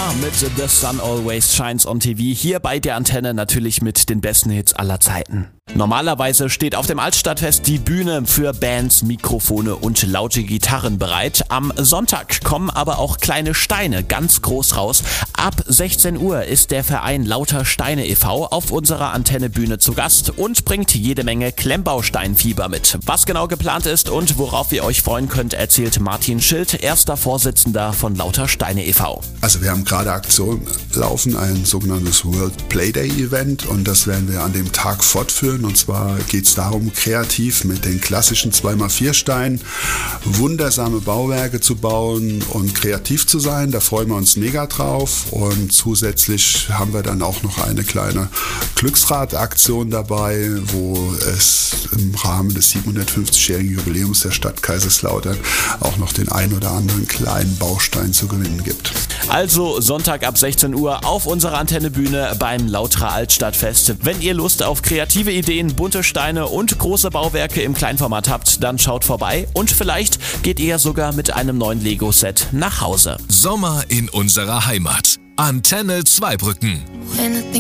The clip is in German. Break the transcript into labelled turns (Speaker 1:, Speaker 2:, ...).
Speaker 1: Sommer mit The Sun Always Shines on TV. Hier bei der Antenne natürlich mit den besten Hits aller Zeiten. Normalerweise steht auf dem Altstadtfest die Bühne für Bands, Mikrofone und laute Gitarren bereit. Am Sonntag kommen aber auch kleine Steine ganz groß raus. Ab 16 Uhr ist der Verein Lauter Steine e.V. auf unserer Antennebühne zu Gast und bringt jede Menge Klemmbausteinfieber mit. Was genau geplant ist und worauf ihr euch freuen könnt, erzählt Martin Schild, erster Vorsitzender von Lauter Steine e.V.
Speaker 2: Also wir haben gerade Aktion laufen, ein sogenanntes World Playday Event, und das werden wir an dem Tag fortführen. Und zwar geht es darum, kreativ mit den klassischen 2x4 Steinen wundersame Bauwerke zu bauen und kreativ zu sein. Da freuen wir uns mega drauf. Und zusätzlich haben wir dann auch noch eine kleine Glücksradaktion dabei, wo es im Rahmen des 750-jährigen Jubiläums der Stadt Kaiserslautern auch noch den ein oder anderen kleinen Baustein zu gewinnen gibt.
Speaker 1: Also Sonntag ab 16 Uhr auf unserer Antennebühne beim Lauterer Altstadtfest. Wenn ihr Lust auf kreative Ideen, bunte Steine und große Bauwerke im Kleinformat habt, dann schaut vorbei und vielleicht geht ihr sogar mit einem neuen Lego-Set nach Hause.
Speaker 3: Sommer in unserer Heimat. Antenne Zweibrücken.